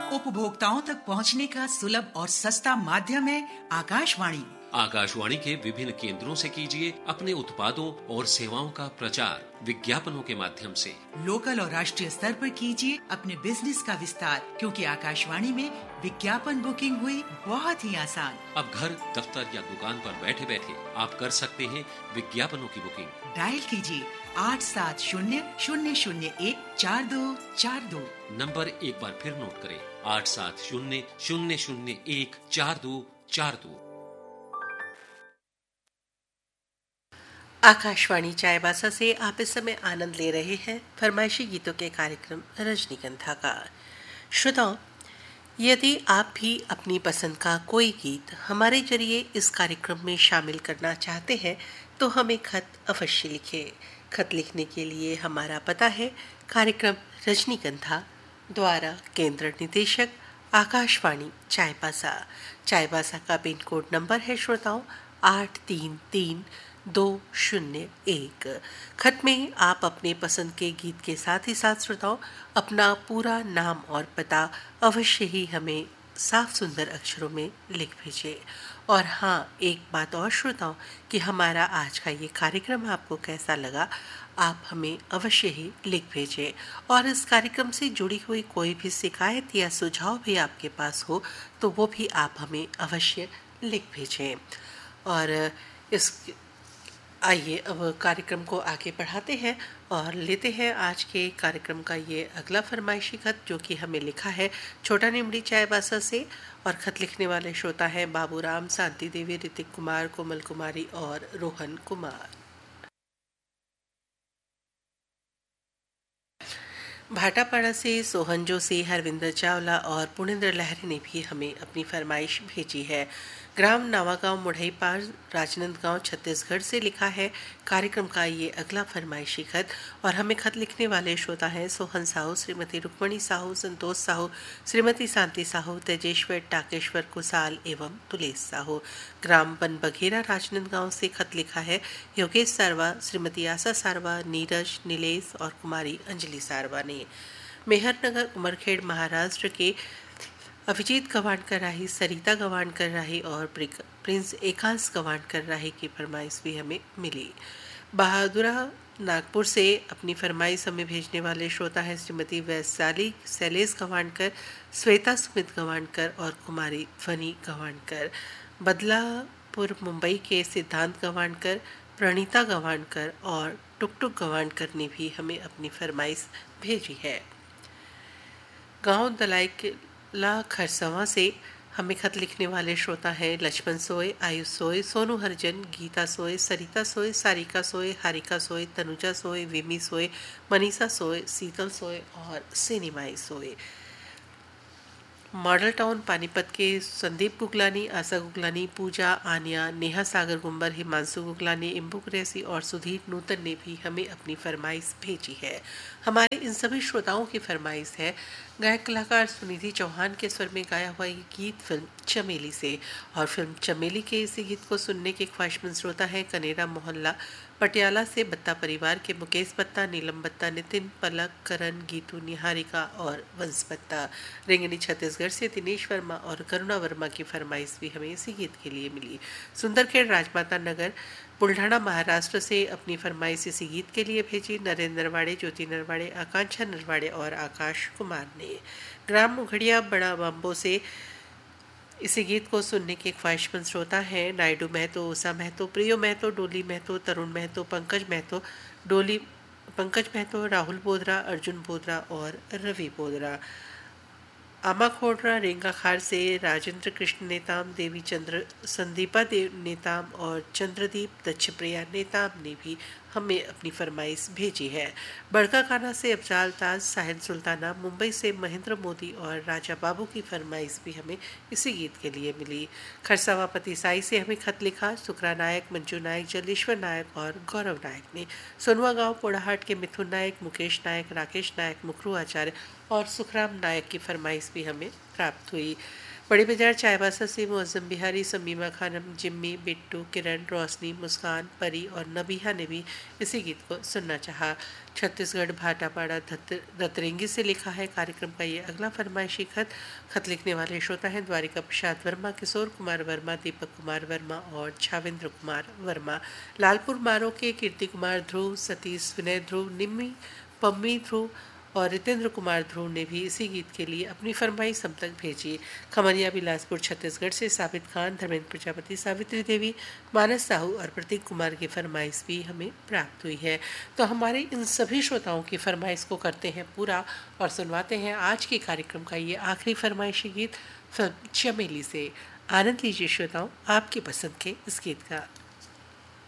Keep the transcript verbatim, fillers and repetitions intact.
उपभोक्ताओं तक पहुंचने का सुलभ और सस्ता माध्यम है आकाशवाणी। आकाशवाणी के विभिन्न केंद्रों से कीजिए अपने उत्पादों और सेवाओं का प्रचार विज्ञापनों के माध्यम से। लोकल और राष्ट्रीय स्तर पर कीजिए अपने बिजनेस का विस्तार, क्योंकि आकाशवाणी में विज्ञापन बुकिंग हुई बहुत ही आसान। अब घर, दफ्तर या दुकान पर बैठे बैठे आप कर सकते हैं विज्ञापनों की बुकिंग। डायल कीजिए आठ सात शून्य शून्य शून्य एक चार दो चार दो। नंबर एक बार फिर नोट करें, आठ सात शून्य शून्य शून्य एक चार दो चार दो। आकाशवाणी चायबासा से आप इस समय आनंद ले रहे हैं फरमाइशी गीतों के कार्यक्रम रजनीगंधा का। श्रोताओं, यदि आप भी अपनी पसंद का कोई गीत हमारे जरिए इस कार्यक्रम में शामिल करना चाहते हैं तो हमें खत अवश्य लिखें। खत लिखने के लिए हमारा पता है कार्यक्रम रजनीगंधा, द्वारा केंद्र निदेशक आकाशवाणी चायबासा। चायबासा का पिन कोड नंबर है श्रोताओं आठ तीन तीन दो शून्य एक। खत में आप अपने पसंद के गीत के साथ ही साथ श्रोताओं अपना पूरा नाम और पता अवश्य ही हमें साफ सुंदर अक्षरों में लिख भेजें। और हाँ, एक बात और श्रोताओं कि हमारा आज का ये कार्यक्रम आपको कैसा लगा आप हमें अवश्य ही लिख भेजें। और इस कार्यक्रम से जुड़ी हुई कोई भी शिकायत या सुझाव भी आपके पास हो तो वो भी आप हमें अवश्य लिख भेजें। और इस आइए अब कार्यक्रम को आगे बढ़ाते हैं और लेते हैं आज के कार्यक्रम का ये अगला फरमाइशी खत, जो कि हमें लिखा है छोटा निमड़ी चायबासा से। और खत लिखने वाले श्रोता हैं बाबूराम, शांति देवी, ऋतिक कुमार, कोमल कुमारी और रोहन कुमार। भाटापाड़ा से सोहन जोशी, हरविंदर चावला और पुणेंद्र लहरी ने भी हमें अपनी फरमाइश भेजी है। ग्राम नावागांव मुढ़ई पार, राजनांदगांव, छत्तीसगढ़ से लिखा है कार्यक्रम का ये अगला फरमाइशी खत। और हमें खत लिखने वाले श्रोता हैं सोहन साहू, श्रीमती रुक्मणी साहू, संतोष साहू, श्रीमती शांति साहू, तेजेश्वर, टाकेश्वर कुसाल एवं तुलेश साहू। ग्राम बन बघेरा, राजनांदगांव से खत लिखा है योगेश सारवा, श्रीमती आशा सारवा, नीरज, नीलेश और कुमारी अंजलि सारवा ने। मेहरनगर, उमरखेड़, महाराष्ट्र के अभिजीत गवानकर राही, सरिता गवानकर राही और प्रिंस एकांश गवानकर राही की फरमाइश भी हमें मिली। बहादुरा नागपुर से अपनी फरमाइश हमें भेजने वाले श्रोता हैं श्रीमती वैशाली, शैलेश गवानकर, श्वेता सुमित गवानकर और कुमारी फनी गवानकर। बदलापुर मुंबई के सिद्धांत गवानकर, प्रणीता गवानकर और टुकटुक गवानकर ने भी हमें अपनी फरमाइश भेजी है। गांव दलाई ला खरसवा से हमें खत लिखने वाले श्रोता हैं लक्ष्मण सोय, आयुष सोय, सोनू हरजन, गीता सोय, सरिता सोय, सारिका सोय, हारिका सोय, तनुजा सोय, विमी सोय, मनीषा सोय, शीतल सोय और सिनेमाई सोय। मॉडल टाउन पानीपत के संदीप गुगलानी, आशा गुगलानी, पूजा, आनिया, नेहा सागर गुंबर, हिमांशु गुगलानी, इम्बू कुरैसी और सुधीर नूतन ने भी हमें अपनी फरमाइश भेजी है। हमारे इन सभी श्रोताओं की फरमाइश है गायक कलाकार सुनिधि चौहान के स्वर में गाया हुआ ये गीत फिल्म चमेली से। और फिल्म चमेली के इसी गीत को सुनने के ख्वाहिशमंद श्रोता है कनेरा मोहल्ला पटियाला से बत्ता परिवार के मुकेश बत्ता, नीलम बत्ता, नितिन, पलक, करण, गीतू, निहारिका और वंश बत्ता। रेंगनी छत्तीसगढ़ से दिनेश वर्मा और करुणा वर्मा की फरमाइश भी हमें इसी गीत के लिए मिली। सुंदरखेड़, राजमाता नगर, बुल्ढाना, महाराष्ट्र से अपनी फरमाइश इसी गीत के लिए भेजी नरेंद्र नरवाड़े, ज्योति नरवाड़े, आकांक्षा नरवाड़े और आकाश कुमार ने। ग्राम उघड़िया, बड़ा बम्बो से इसी गीत को सुनने के ख्वाहिशमंद श्रोता हैं नायडू महतो, उषा महतो, प्रियो महतो, डोली महतो, तरुण महतो, पंकज महतो, डोली पंकज महतो, राहुल बोधरा, अर्जुन बोधरा और रवि बोधरा। आमा खोडरा, रेंगा खार से राजेंद्र कृष्ण नेताम, देवी चंद्र, संदीपा देव नेताम और चंद्रदीप दक्षप्रिया नेताम ने भी हमें अपनी फरमाइश भेजी है। बड़का खाना से अफजाल ताज, साहिल सुल्ताना, मुंबई से महेंद्र मोदी और राजा बाबू की फरमाइश भी हमें इसी गीत के लिए मिली। खरसावा पति साई से हमें खत लिखा सुखरा नायक, मंजू नायक, जलेश्वर नायक और गौरव नायक ने। सोनवा गांव पोड़ाहाट के मिथुन नायक, मुकेश नायक, राकेश नायक, मुखरू आचार्य और सुखराम नायक की फरमाइश भी हमें प्राप्त हुई। बड़ी बाजार चाईबासा से मुअज्जम बिहारी, समीमा खानम, जिम्मी, बिट्टू, किरण, रोशनी, मुस्कान, परी और नबीहा ने भी इसी गीत को सुनना चाहा। छत्तीसगढ़ भाटापाड़ा दतरेंगी से लिखा है कार्यक्रम का ये अगला फरमाइशी खत। खत लिखने वाले श्रोता हैं द्वारिका प्रसाद वर्मा, किशोर कुमार वर्मा, दीपक कुमार वर्मा और छावेंद्र कुमार वर्मा। लालपुर मारो के कीर्ति कुमार ध्रुव, सतीश विनय ध्रुव, निम्मी पम्मी ध्रुव और रितेंद्र कुमार ध्रुव ने भी इसी गीत के लिए अपनी फरमाइश हम तक भेजी। खमरिया बिलासपुर छत्तीसगढ़ से साबित खान, धर्मेंद्र प्रजापति, सावित्री देवी, मानस साहू और प्रतीक कुमार की फरमाइश भी हमें प्राप्त हुई है। तो हमारे इन सभी श्रोताओं की फरमाइश को करते हैं पूरा और सुनवाते हैं आज के कार्यक्रम का ये आखिरी फरमाइशी गीत चमेली से। आनंद लीजिए श्रोताओं आपकी पसंद के इस गीत का।